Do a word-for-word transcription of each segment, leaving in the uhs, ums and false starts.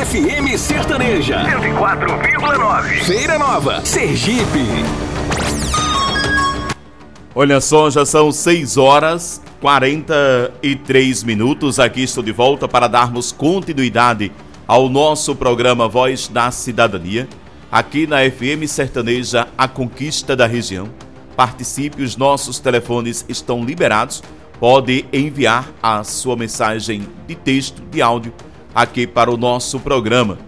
F M Sertaneja cento e quatro vírgula nove. Feira Nova, Sergipe. Olha só, já são seis horas e quarenta e três minutos. Aqui estou de volta para darmos continuidade ao nosso programa Voz da Cidadania, aqui na F M Sertaneja, a conquista da região. Participe, os nossos telefones estão liberados. Pode enviar a sua mensagem de texto, de áudio, aqui para o nosso programa.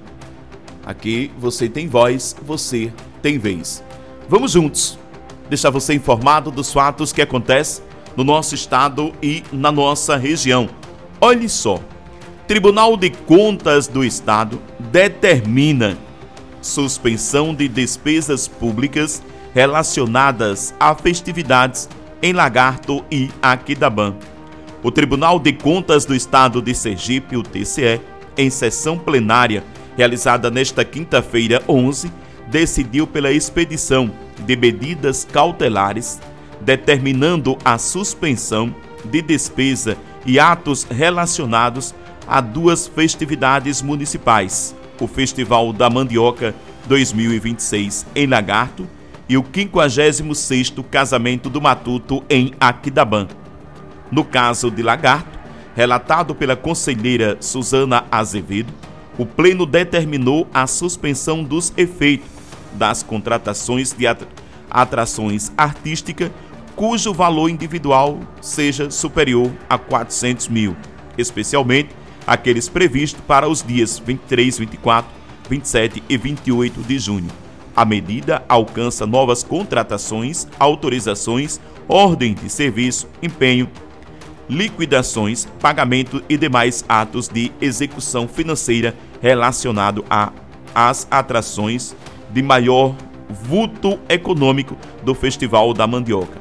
Aqui você tem voz, você tem vez. Vamos juntos deixar você informado dos fatos que acontecem no nosso estado e na nossa região. Olhe só, Tribunal de Contas do Estado determina suspensão de despesas públicas relacionadas a festividades em Lagarto e Aquidabã. O Tribunal de Contas do Estado de Sergipe, o T C E, em sessão plenária realizada nesta quinta-feira, onze, decidiu pela expedição de medidas cautelares, determinando a suspensão de despesa e atos relacionados a duas festividades municipais, o Festival da Mandioca dois mil e vinte e seis em Lagarto e o quinquagésimo sexto Casamento do Matuto em Aquidabã. No caso de Lagarto, relatado pela conselheira Suzana Azevedo, o Pleno determinou a suspensão dos efeitos das contratações de atrações artísticas cujo valor individual seja superior a quatrocentos mil, especialmente aqueles previstos para os dias vinte e três, vinte e quatro, vinte e sete e vinte e oito de junho. A medida alcança novas contratações, autorizações, ordem de serviço, empenho, liquidações, pagamento e demais atos de execução financeira relacionado a às atrações de maior vulto econômico do Festival da Mandioca.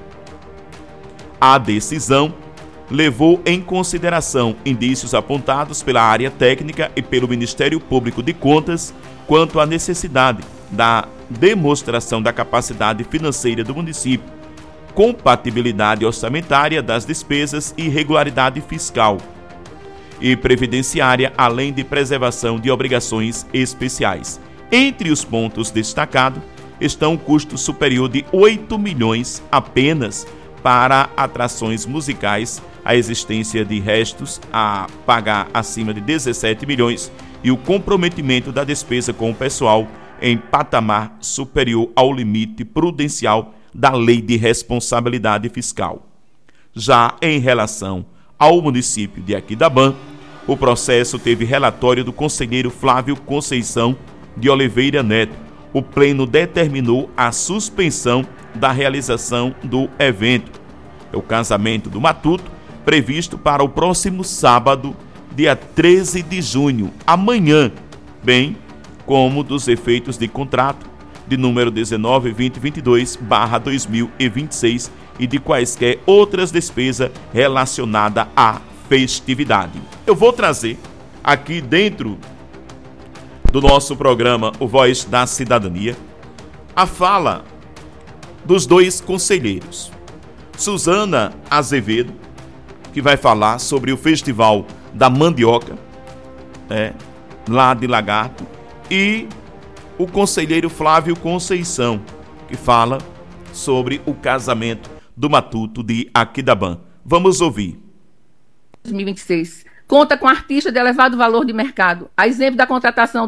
A decisão levou em consideração indícios apontados pela área técnica e pelo Ministério Público de Contas quanto à necessidade da demonstração da capacidade financeira do município, compatibilidade orçamentária das despesas e regularidade fiscal e previdenciária, além de preservação de obrigações especiais. Entre os pontos destacados estão o custo superior de oito milhões apenas para atrações musicais, a existência de restos a pagar acima de dezessete milhões e o comprometimento da despesa com o pessoal em patamar superior ao limite prudencial da Lei de Responsabilidade Fiscal. Já em relação ao município de Aquidabã, o processo teve relatório do conselheiro Flávio Conceição de Oliveira Neto. O Pleno determinou a suspensão da realização do evento. É o Casamento do Matuto, previsto para o próximo sábado, dia treze de junho, amanhã, bem como dos efeitos de contrato de número dezenove mil e vinte e dois barra dois mil e vinte e seis e de quaisquer outras despesas relacionadas à festividade. Eu vou trazer aqui dentro do nosso programa O Voz da Cidadania a fala dos dois conselheiros. Suzana Azevedo, que vai falar sobre o Festival da Mandioca, é, lá de Lagarto, e o conselheiro Flávio Conceição, que fala sobre o Casamento do Matuto de Aquidabã. Vamos ouvir. dois mil e vinte e seis conta com artistas de elevado valor de mercado, a exemplo da contratação